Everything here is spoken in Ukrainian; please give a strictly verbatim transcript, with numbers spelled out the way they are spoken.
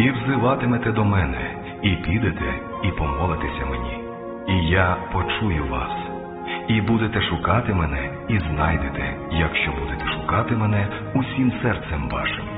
І взиватимете до мене, і підете, і помолитеся мені. І я почую вас. І будете шукати мене, і знайдете, якщо будете шукати мене усім серцем вашим.